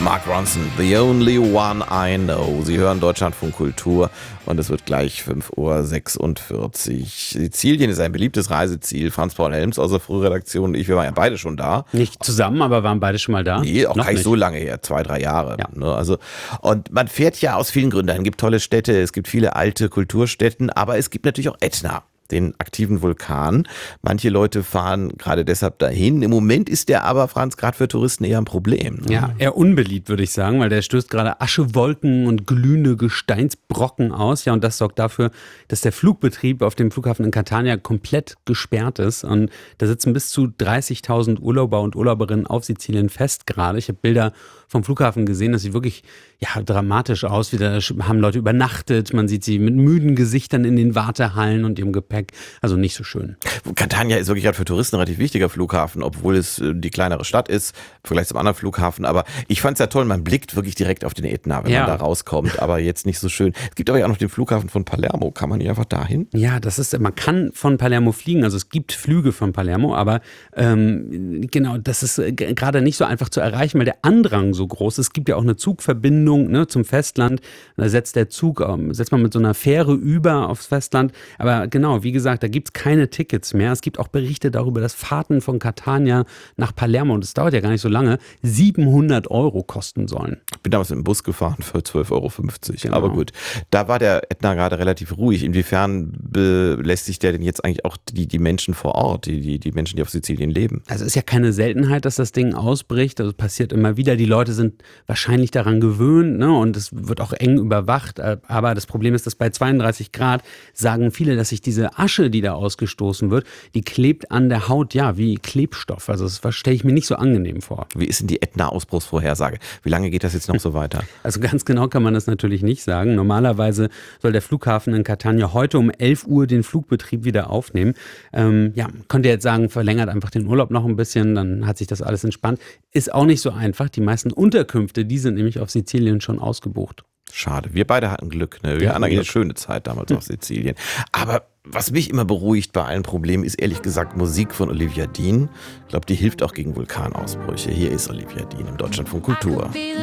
Mark Ronson, The Only One I Know. Sie hören Deutschlandfunk Kultur und es wird gleich 5:46 Uhr. Sizilien ist ein beliebtes Reiseziel. Franz-Paul Helms aus der Frühredaktion und ich, wir waren ja beide schon da. Nicht zusammen, aber waren beide schon mal da? Nee, auch noch gar nicht so lange her, 2-3 Jahre. Ja. Ne? Also, und man fährt ja aus vielen Gründen. Es gibt tolle Städte, es gibt viele alte Kulturstätten, aber es gibt natürlich auch Ätna, den aktiven Vulkan. Manche Leute fahren gerade deshalb dahin. Im Moment ist der aber, Franz, gerade für Touristen eher ein Problem. Ne? Ja, eher unbeliebt, würde ich sagen, weil der stößt gerade Aschewolken und glühende Gesteinsbrocken aus. Ja, und das sorgt dafür, dass der Flugbetrieb auf dem Flughafen in Catania komplett gesperrt ist. Und da sitzen bis zu 30.000 Urlauber und Urlauberinnen auf Sizilien fest gerade. Ich habe Bilder vom Flughafen gesehen, das sieht wirklich dramatisch aus. Wieder haben Leute übernachtet, man sieht sie mit müden Gesichtern in den Wartehallen und ihrem Gepäck. Also nicht so schön. Catania ist wirklich halt für Touristen ein relativ wichtiger Flughafen, obwohl es die kleinere Stadt ist, im Vergleich zum anderen Flughafen. Aber ich fand es ja toll, man blickt wirklich direkt auf den Ätna, wenn man da rauskommt, aber jetzt nicht so schön. Es gibt aber ja auch noch den Flughafen von Palermo. Kann man hier einfach dahin? Ja, man kann von Palermo fliegen, also es gibt Flüge von Palermo, aber genau, das ist gerade nicht so einfach zu erreichen, weil der Andrang so groß ist. Es gibt ja auch eine Zugverbindung zum Festland. Da setzt man mit so einer Fähre über aufs Festland. Aber genau, wie gesagt, da gibt es keine Tickets mehr. Es gibt auch Berichte darüber, dass Fahrten von Catania nach Palermo, und das dauert ja gar nicht so lange, 700 € kosten sollen. Ich bin damals mit dem Bus gefahren für 12,50 €. Genau. Aber gut, da war der Ätna gerade relativ ruhig. Inwiefern belästigt der denn jetzt eigentlich auch die Menschen vor Ort, die Menschen, die auf Sizilien leben? Also es ist ja keine Seltenheit, dass das Ding ausbricht. Also passiert immer wieder. Die Leute sind wahrscheinlich daran gewöhnt, ne? Und es wird auch eng überwacht. Aber das Problem ist, dass bei 32 Grad sagen viele, dass sich diese Asche, die da ausgestoßen wird, die klebt an der Haut, ja, wie Klebstoff. Also das stelle ich mir nicht so angenehm vor. Wie ist denn die Ätna-Ausbruchsvorhersage? Wie lange geht das jetzt noch so weiter? Also ganz genau kann man das natürlich nicht sagen. Normalerweise soll der Flughafen in Catania heute um 11 Uhr den Flugbetrieb wieder aufnehmen. Könnt ihr jetzt sagen, verlängert einfach den Urlaub noch ein bisschen, dann hat sich das alles entspannt. Ist auch nicht so einfach. Die meisten Unterkünfte, die sind nämlich auf Sizilien schon ausgebucht. Schade. Wir beide hatten Glück. Ne? Wir hatten eigentlich eine schöne Zeit damals auf Sizilien. Aber was mich immer beruhigt bei allen Problemen, ist ehrlich gesagt Musik von Olivia Dean. Ich glaube, die hilft auch gegen Vulkanausbrüche. Hier ist Olivia Dean im Deutschlandfunk Kultur.